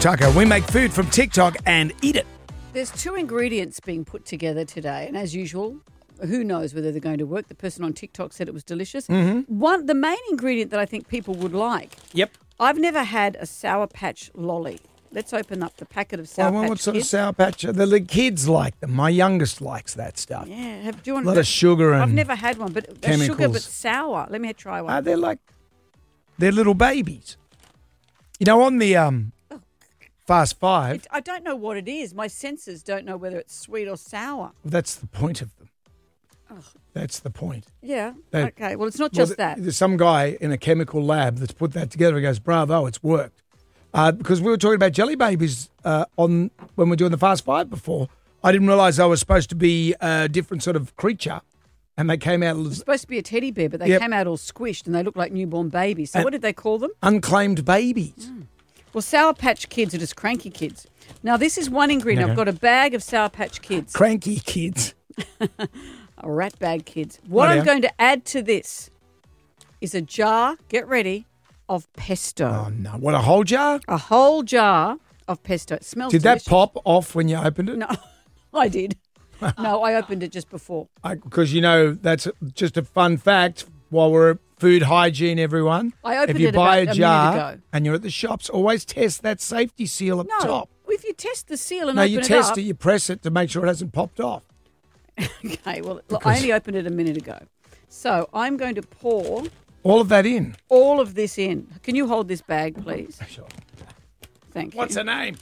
Tucker. We make food from TikTok and eat it. There's 2 ingredients being put together today, and as usual, who knows whether they're going to work. The person on TikTok said it was delicious. The main ingredient that I think people would like. Yep. I've never had a Sour Patch lolly. Let's open up the packet of Sour Patch What sort Kids. of Sour Patch? The kids like them. My youngest likes that stuff. Yeah. Do you want A lot of sugar and I've never had one, but they're sugar chemicals. but sour. Let me try one. They're little babies. You know, on the Fast Five, I don't know what it is. My senses don't know whether it's sweet or sour. that's the point of them. That's the point. Yeah. They- Okay. Well, it's not just that. There's some guy in a chemical lab that's put that together and goes, bravo, it's worked. Because we were talking about jelly babies when we were doing the Fast Five before. I didn't realise they were supposed to be a different sort of creature. And they came out It's supposed to be a teddy bear, but they came out all squished and they look like newborn babies. So what did they call them? unclaimed babies. Well, Sour Patch Kids are just cranky kids. Now, this is one ingredient. Okay. I've got a bag of Sour Patch Kids. Cranky kids. A rat bag kids. What I'm going to add to this is a jar, get ready, of pesto. Oh, no. What, a whole jar? A whole jar of pesto. It smells Did delicious. that pop off when you opened it? No, I did. No, I opened it just before. Because, that's just a fun fact while we're at food hygiene, everyone. I opened if you it buy about a a jar minute ago. and you're at the shops, always test that safety seal up No, top. if you test the seal and No, open you it test up. it, you press it to make sure it hasn't popped off. Okay, well, look, I only opened it a minute ago. So I'm going to pour All of that in. all of this in. Can you hold this bag, please? Sure. Thank you. What's her name?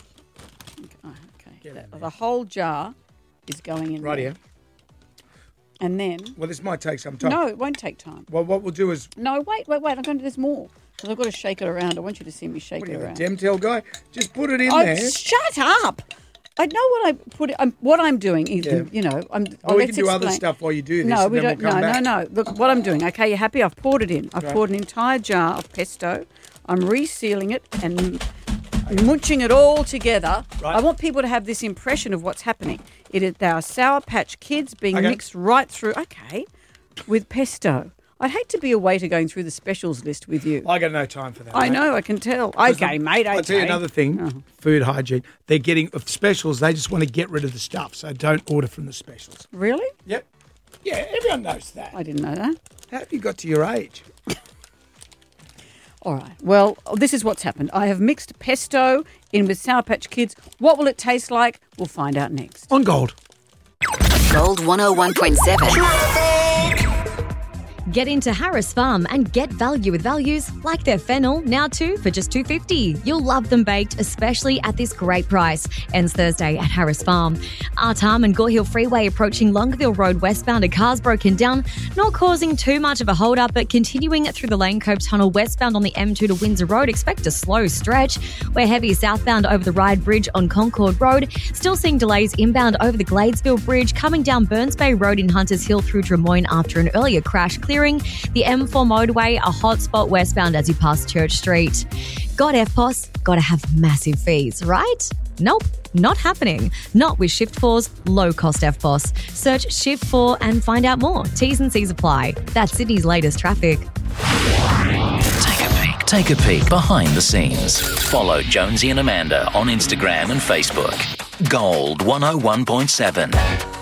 Okay. The whole jar is going in Right there. here. And then... Well, this might take some time. No, it won't take time. Well, what we'll do is... No, wait. I'm going to do this more. Because I've got to shake it around. I want you to see me shake What are it you, a around. Demtel guy? Just put it in Oh, there. shut up! I know what I put. What I'm doing is, Yeah. Oh, we can do other stuff while you do this. No, and we then don't. We'll come back. No. Look, what I'm doing. Okay, you happy? I've poured it in. I've poured an entire jar of pesto. I'm resealing it and munching it all together. Right. I want people to have this impression of what's happening. They are Sour Patch Kids being mixed right through. Okay, with pesto. I'd hate to be a waiter going through the specials list with you. I got no time for that. I mate. know, I can tell. Okay, mate, okay. I'll tell you another thing, food hygiene. They're getting specials. They just want to get rid of the stuff, so don't order from the specials. Really? Yep. Yeah, everyone knows that. I didn't know that. How have you got to your age? All right. Well, this is what's happened. I have mixed pesto in with Sour Patch Kids. What will it taste like? We'll find out next. On Gold. Gold 101.7. Get into Harris Farm and get value with values like their fennel, now 2 for just $2.50. You'll love them baked, especially at this great price. Ends Thursday at Harris Farm. Artarm and Gore Hill Freeway approaching Longville Road westbound, a car's broken down, not causing too much of a hold-up, but continuing through the Lane Cove Tunnel westbound on the M2 to Windsor Road. Expect a slow stretch. We're heavy southbound over the Ryde Bridge on Concord Road. Still seeing delays inbound over the Gladesville Bridge, coming down Burns Bay Road in Hunters Hill through Drummoyne after an earlier crash, clearing the M4 motorway, a hot spot westbound as you pass Church Street. Got FPOS, got to have massive fees, right? Nope, not happening. Not with Shift4's low-cost FPOS. Search Shift4 and find out more. T's and C's apply. That's Sydney's latest traffic. Take a peek behind the scenes. Follow Jonesy and Amanda on Instagram and Facebook. Gold 101.7.